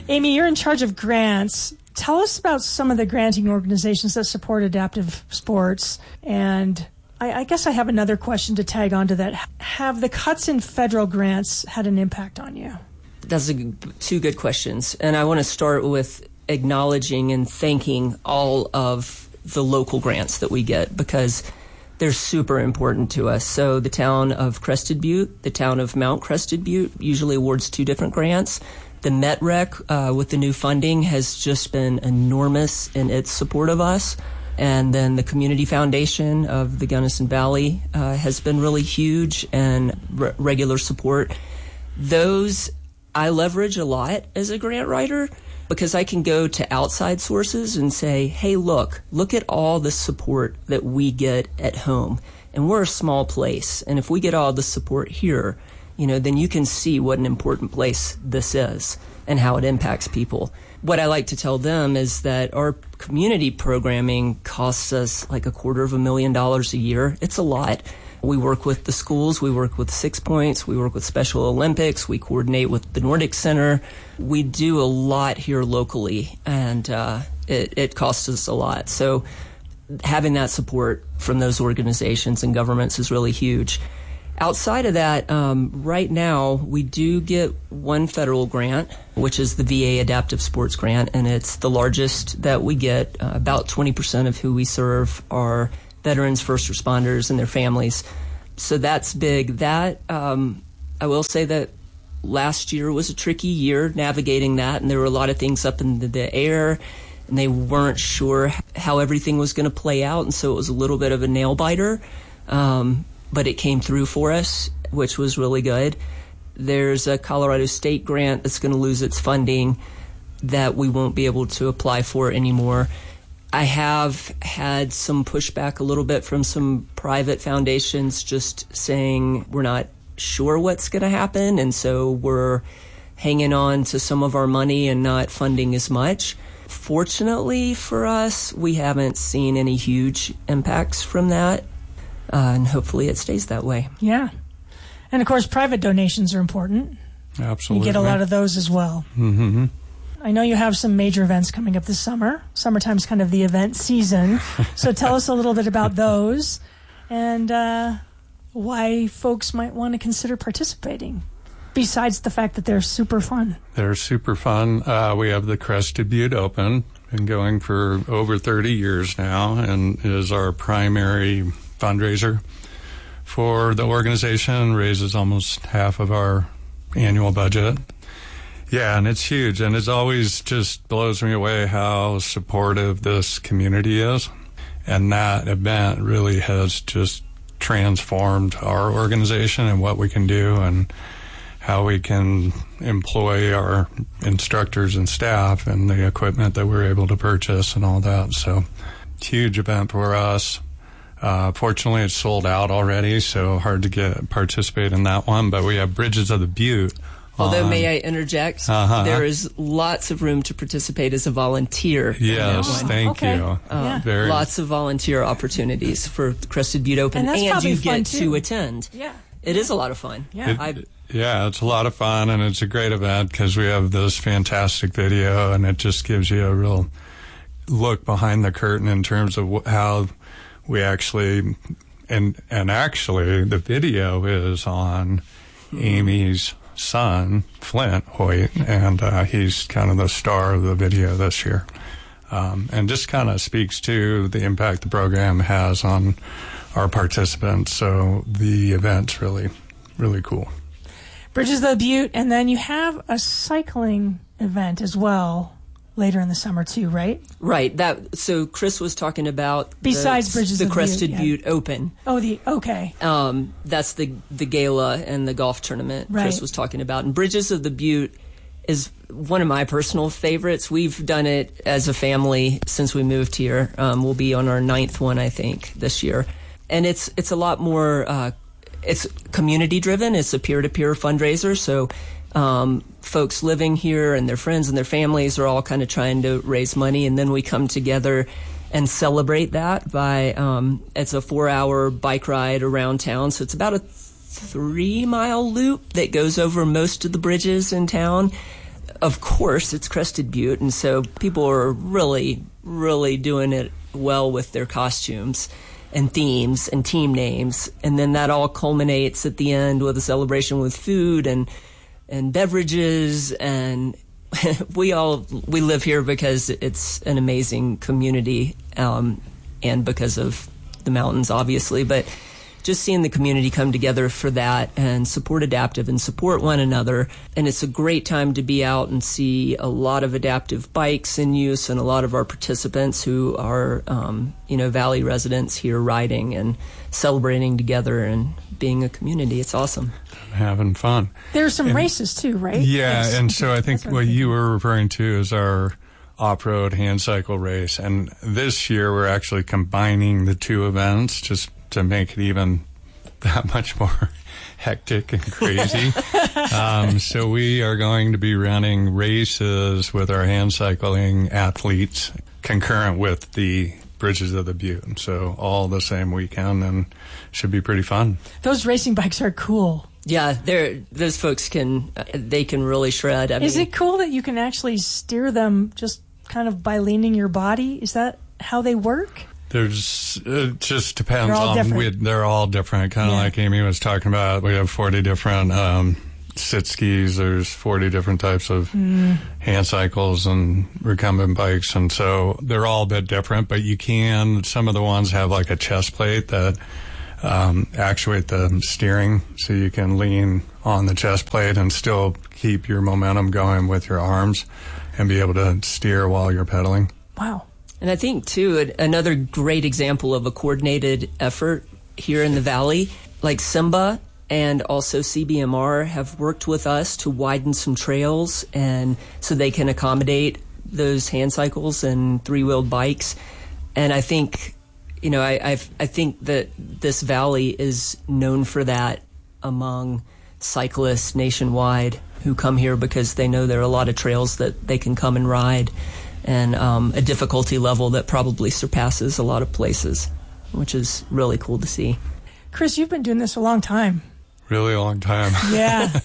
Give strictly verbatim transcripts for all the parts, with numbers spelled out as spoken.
Amy, you're in charge of grants. Tell us about some of the granting organizations that support adaptive sports. And I, I guess I have another question to tag onto that. Have the cuts in federal grants had an impact on you? That's a, two good questions. And I want to start with acknowledging and thanking all of the local grants that we get, because they're super important to us. So the town of Crested Butte, the town of Mount Crested Butte usually awards two different grants. The MetRec, uh, with the new funding, has just been enormous in its support of us. And then the Community Foundation of the Gunnison Valley uh, has been really huge, and re- regular support. Those I leverage a lot as a grant writer, because I can go to outside sources and say, hey, look, look at all the support that we get at home. And we're a small place. And if we get all the support here, you know, then you can see what an important place this is and how it impacts people. What I like to tell them is that our community programming costs us like a quarter of a million dollars a year. It's a lot. We work with the schools, we work with Six Points, we work with Special Olympics, we coordinate with the Nordic Center. We do a lot here locally, and uh, it, it costs us a lot. So having that support from those organizations and governments is really huge. Outside of that, um, right now, we do get one federal grant, which is the V A Adaptive Sports Grant, and it's the largest that we get. Uh, about twenty percent of who we serve are veterans, first responders, and their families. So that's big. That, um, I will say that last year was a tricky year navigating that, and there were a lot of things up in the, the air, and they weren't sure how everything was going to play out, and so it was a little bit of a nail-biter. Um, but it came through for us, which was really good. There's a Colorado State grant that's going to lose its funding that we won't be able to apply for anymore. I have had some pushback a little bit from some private foundations just saying we're not sure what's going to happen, and so we're hanging on to some of our money and not funding as much. Fortunately for us, we haven't seen any huge impacts from that. Uh, and hopefully it stays that way. Yeah. And, of course, private donations are important. Absolutely. You get a lot of those as well. Mm-hmm. I know you have some major events coming up this summer. Summertime's kind of the event season. So tell us a little bit about those and uh, why folks might want to consider participating, besides the fact that they're super fun. They're super fun. Uh, we have the Crested Butte Open, been going for over thirty years now, and is our primary fundraiser for the organization, raises almost half of our annual budget. Yeah, and it's huge, and it always just blows me away how supportive this community is, and that event really has just transformed our organization and what we can do and how we can employ our instructors and staff and the equipment that we're able to purchase and all that. So, huge event for us. Uh, fortunately, it's sold out already, so hard to get participate in that one. But we have Bridges of the Butte. Although, on, may I interject? Uh-huh. There is lots of room to participate as a volunteer. Yes, thank okay. you. Uh, Yeah. Very, lots of volunteer opportunities for the Crested Butte Open, And that's probably you fun, get too. to attend. Yeah. It is a lot of fun. Yeah. It- I, yeah, it's a lot of fun, and it's a great event because we have this fantastic video, and it just gives you a real look behind the curtain in terms of wh- how we actually, and and actually the video is on Amy's son, Flint Hoyt, and uh, he's kind of the star of the video this year. Um, and just kind of speaks to the impact the program has on our participants. So the event's really, really cool. Bridges of the Butte, and then you have a cycling event as well later in the summer too, right? right. That so Chris was talking about Besides the, Bridges the of the Crested Butte, yeah. Butte Open. Oh, the okay. Um, that's the the gala and the golf tournament Right. Chris was talking about. And Bridges of the Butte is one of my personal favorites. We've done it as a family since we moved here. Um, we'll be on our ninth one, I think, this year. And it's it's a lot more, uh, it's community driven. It's a peer-to-peer fundraiser. So um, folks living here and their friends and their families are all kind of trying to raise money. And then we come together and celebrate that by, um, it's a four-hour bike ride around town. So it's about a three-mile loop that goes over most of the bridges in town. of course, it's Crested Butte, and so people are really, really doing it well with their costumes and themes and team names. And then that all culminates at the end with a celebration with food and and beverages. And we all, we live here because it's an amazing community, um, and because of the mountains, obviously. But just seeing the community come together for that and support Adaptive and support one another. And it's a great time to be out and see a lot of Adaptive bikes in use and a lot of our participants who are, um, you know, Valley residents here riding and celebrating together and being a community. It's awesome. Having fun. There's some and, races too, right? Yeah, yes. And so I think what, what you were referring to is our off-road hand cycle race. And this year we're actually combining the two events just to make it even that much more hectic and crazy. um, so we are going to be running races with our hand cycling athletes concurrent with the Bridges of the Butte. So all the same weekend, and should be pretty fun. Those racing bikes are cool. Yeah, they're, those folks can, they can really shred. I Is mean, it cool that you can actually steer them just kind of by leaning your body? Is that how they work? There's, it just depends They're all on, different. we, they're all different, kind of Yeah. like Amy was talking about. We have forty different um, sit skis, there's forty different types of Mm. hand cycles and recumbent bikes, and so they're all a bit different, but you can, some of the ones have like a chest plate that um, actuate the steering, so you can lean on the chest plate and still keep your momentum going with your arms and be able to steer while you're pedaling. Wow. And I think, too, another great example of a coordinated effort here in the Valley, like Simba and also C B M R have worked with us to widen some trails and so they can accommodate those hand cycles and three-wheeled bikes. And I think, you know, I I've, I think that this valley is known for that among cyclists nationwide who come here because they know there are a lot of trails that they can come and ride, and um, a difficulty level that probably surpasses a lot of places, which is really cool to see. Chris, you've been doing this a long time. Really long time. Yeah.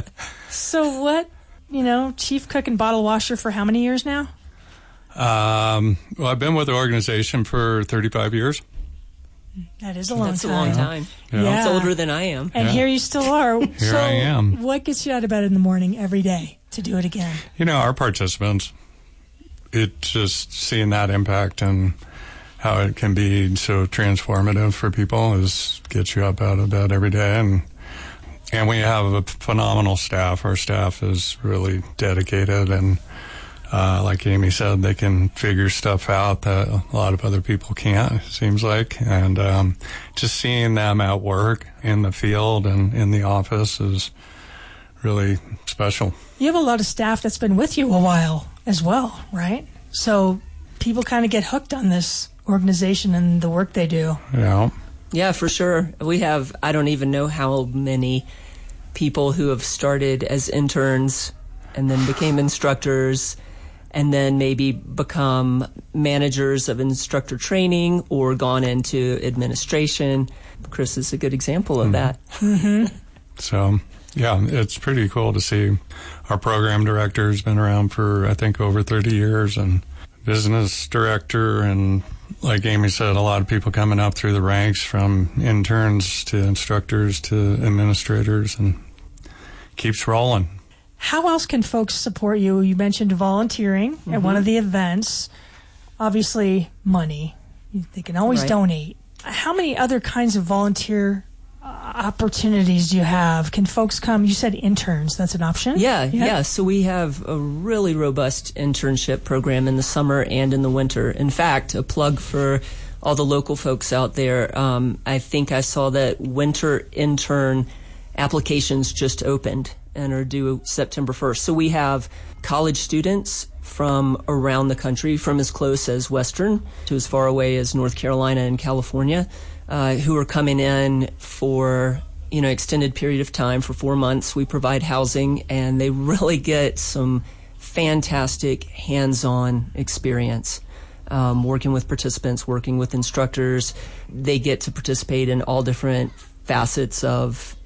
So what, you know, chief cook and bottle washer for how many years now? Um, well, I've been with the organization for thirty-five years. That is a long That's time. a long time. Yeah. Yeah. It's older than I am. And Yeah. here you still are. Here so I am. What gets you out of bed in the morning every day to do it again? You know, our participants, it just seeing that impact and how it can be so transformative for people is gets you up out of bed every day. And and we have a phenomenal staff. Our staff is really dedicated, and uh, like Amy said, they can figure stuff out that a lot of other people can't, it seems like. And um, just seeing them at work in the field and in the office is really special. You have a lot of staff that's been with you a while as well, right? So people kind of get hooked on this organization and the work they do. You know? Yeah, for sure. We have, I don't even know how many people who have started as interns and then became instructors and then maybe become managers of instructor training or gone into administration. Chris is a good example of that. Mm-hmm. So, yeah, it's pretty cool to see. Our program director has been around for, I think, over thirty years, and business director, and like Amy said, a lot of people coming up through the ranks from interns to instructors to administrators, and keeps rolling. How else can folks support you? You mentioned volunteering Mm-hmm. at one of the events. Obviously, money. They can always Right. donate. How many other kinds of volunteer uh, opportunities do you have? Can folks come? You said interns. That's an option? Yeah, yeah, So we have a really robust internship program in the summer and in the winter. In fact, a plug for all the local folks out there. Um, I think I saw that winter intern applications just opened and are due September first. So we have college students from around the country, from as close as Western to as far away as North Carolina and California, uh, who are coming in for, you know, extended period of time for four months. We provide housing, and they really get some fantastic hands-on experience. Um, working with participants, working with instructors. They get to participate in all different facets of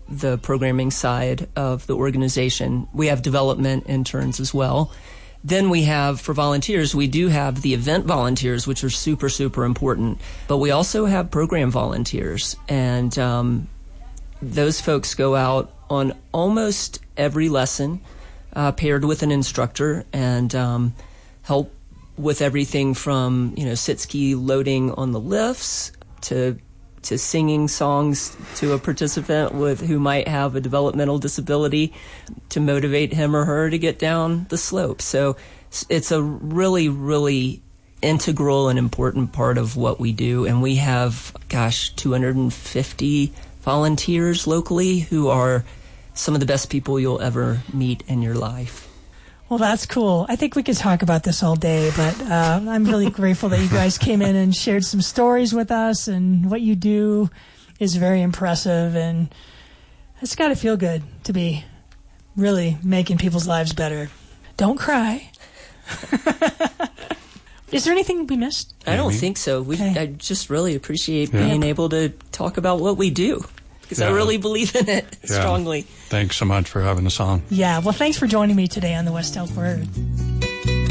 the programming side of the organization. We have development interns as well. Then we have, for volunteers, we do have the event volunteers, which are super, super important. But we also have program volunteers. And um, those folks go out on almost every lesson, uh, paired with an instructor, and um, help with everything from, you know, sit ski loading on the lifts to to singing songs to a participant with who might have a developmental disability to motivate him or her to get down the slope. So it's a really, really integral and important part of what we do. And we have, gosh, two hundred fifty volunteers locally who are some of the best people you'll ever meet in your life. Well, that's cool. I think we could talk about this all day, but uh, I'm really grateful that you guys came in and shared some stories with us, and what you do is very impressive, and it's got to feel good to be really making people's lives better. Don't cry. Is there anything we missed? I don't think so. We, okay. I just really appreciate yeah. being able to talk about what we do, because yeah. I really believe in it yeah. strongly. Thanks so much for having us on. Yeah, well, thanks for joining me today on the West Elk Word.